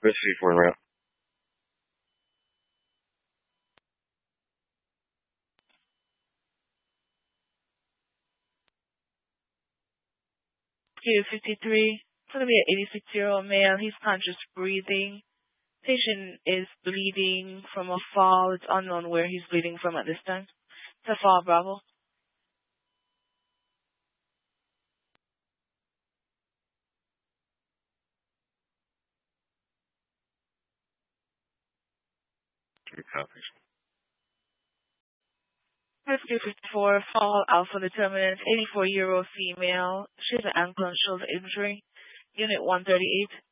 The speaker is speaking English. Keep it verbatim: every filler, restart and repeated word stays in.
Whiskey for route. Q fifty-three. It's going to be an eighty-six-year-old male. He's conscious breathing. Patient is bleeding from a fall. It's unknown where he's bleeding from at this time. It's a fall, Bravo. Three copies. Rescue fifty-four, fall, alpha determinant, eighty-four-year-old female. She has an ankle and shoulder injury. Unit one thirty-eight.